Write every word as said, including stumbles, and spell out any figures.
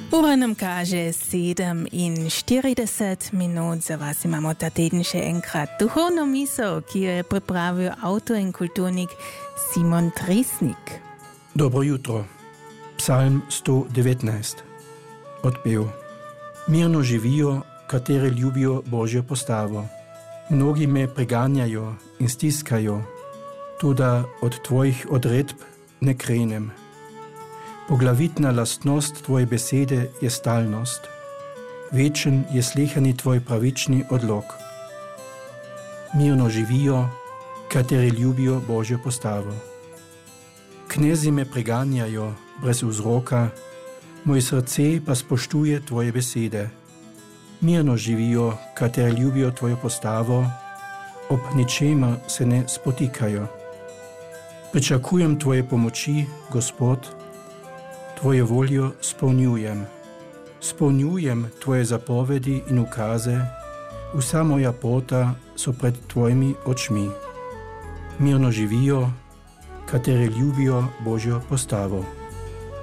Ura nam kaže sedem in štirideset minut, za vas imamo ta teden še enkrat duhovno misel, ki jo je pripravil avtor in kulturnik Simon Tresnik. Dobro jutro. Psalm sto devetnajst. Odpev. Mirno živijo, kateri ljubijo Božjo postavo. Mnogi me preganjajo in stiskajo, toda od tvojih odredb ne krenem. Poglavitna lastnost tvoje besede je stalnost. Večen je slehani tvoj pravični odlok. Mirno živijo, kateri ljubijo Božjo postavo. Knezi me preganjajo brez vzroka, moje srce pa spoštuje tvoje besede. Mirno živijo, kateri ljubijo tvojo postavo, ob ničemer se ne spotikajo. Pričakujem tvoje pomoči, Gospod, tvojo voljo spolnjujem. Spolnjujem tvoje zapovedi in ukaze, vsa moja pota so pred tvojimi očmi. Mirno živijo, kateri ljubijo Božjo postavo.